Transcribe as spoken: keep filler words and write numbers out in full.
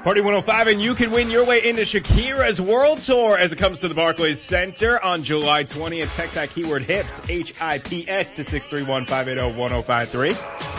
Party one oh five, and you can win your way into Shakira's World Tour as it comes to the Barclays Center on July twentieth. Text that keyword HIPS, H I P S, to six three one, five eight zero, one zero five three.